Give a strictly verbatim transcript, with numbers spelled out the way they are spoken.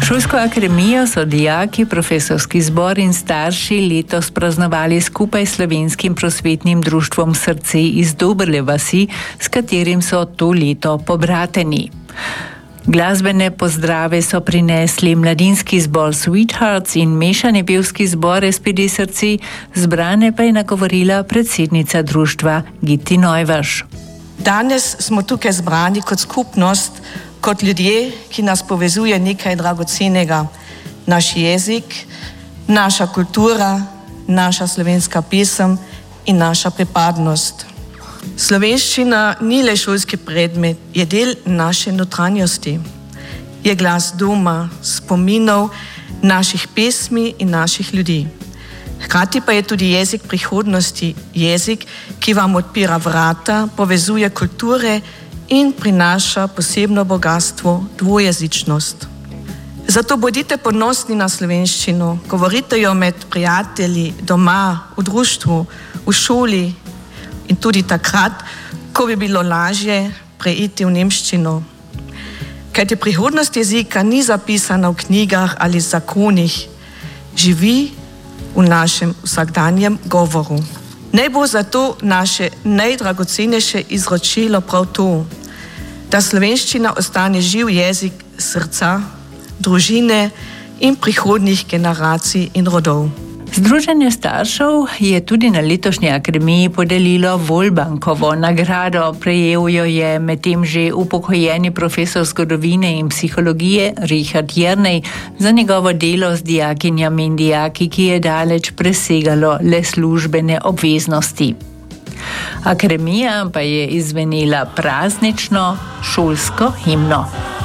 Šolsko akademijo so dijaki, profesorski zbor in starši letos praznovali skupaj s Slovenskim prosvetnim društvom Srce iz Doberle vasi, s katerim so to leto pobrateni. Glasbene pozdrave so prinesli mladinski zbor Sweethearts in mešani pevski zbor S P D Srce, zbrane pa je nagovorila predsednica društva Gitti Neuwirsch. Danes smo tukaj zbrani kot skupnost, kot ljudje, ki nas povezuje nekaj dragocenega. Naš jezik, naša kultura, naša slovenska pesem in naša pripadnost. Slovenščina ni le šolski predmet, je del naše notranjosti. Je glas doma, spominov, naših pesmi in naših ljudi. Hkrati pa je tudi jezik prihodnosti, jezik, ki vam odpira vrata, povezuje kulture in prinaša posebno bogatstvo, dvojezičnost. Zato bodite ponosni na slovenščino, govorite jo med prijatelji, doma, v društvu, v šoli in tudi takrat, ko bi bilo lažje preiti v nemščino. Kajti prihodnost jezika ni zapisana v knjigah ali zakonih, živi v našem vsakdanjem govoru. Naj bo zato naše najdragocenejše izročilo prav to, da slovenščina ostane živ jezik srca, družine in prihodnjih generacij in rodov. Združenje staršev je tudi na letošnji akademiji podelilo Volbankovo nagrado. Prejel jo je medtem že upokojeni profesor zgodovine in psihologije Richard Jernej za njegovo delo z dijakinjami in dijaki, ki je daleč presegalo le službene obveznosti. Akademija pa je izvenela praznično šolsko himno.